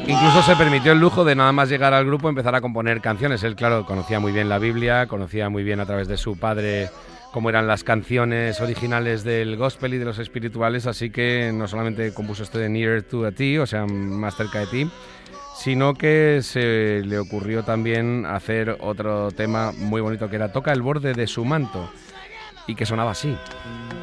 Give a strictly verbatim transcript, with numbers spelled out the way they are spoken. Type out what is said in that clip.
Incluso se permitió el lujo de nada más llegar al grupo empezar a componer canciones. Él, claro, conocía muy bien la Biblia, conocía muy bien a través de su padre cómo eran las canciones originales del gospel y de los espirituales, así que no solamente compuso esto de Nearer to a Ti, o sea, más cerca de ti, sino que se le ocurrió también hacer otro tema muy bonito que era Toca el borde de su manto, y que sonaba así.